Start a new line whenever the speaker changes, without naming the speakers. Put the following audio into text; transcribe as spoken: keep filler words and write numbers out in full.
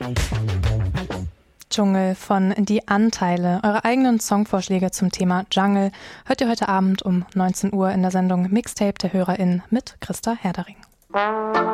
Dschungel von Die Anteile. Eure eigenen Songvorschläge zum Thema Jungle hört ihr heute Abend um neunzehn Uhr in der Sendung Mixtape der HörerInnen mit Christa Herdering.